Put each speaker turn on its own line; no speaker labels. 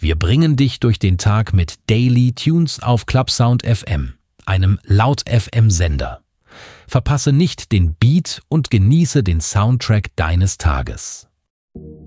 Wir bringen dich durch den Tag mit Daily Tunes auf Clubsound FM, einem Laut-FM-Sender. Verpasse nicht den Beat und genieße den Soundtrack deines Tages.